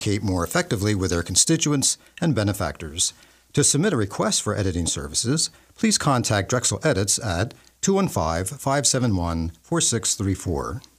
communicate more effectively with their constituents and benefactors. To submit a request for editing services, please contact Drexel Edits at 215-571-4634.